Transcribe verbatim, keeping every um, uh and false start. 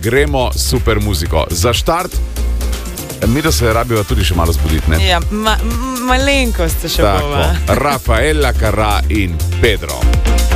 gremo super muziko. Za štart, mi da se rabijo tudi še malo zbuditi, ne? Ja, ma, malenkost se še bova. Tako, Rafaela Carrà in Pedro.